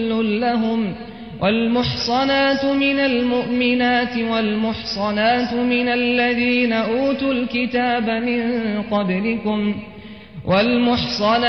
لهم والمحصنات من المؤمنات والمحصنات من الذين أوتوا الكتاب من قبلكم